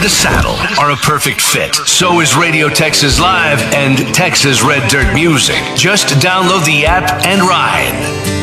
the saddle are a perfect fit. So is Radio Texas Live and Texas Red Dirt Music. Just download the app and ride.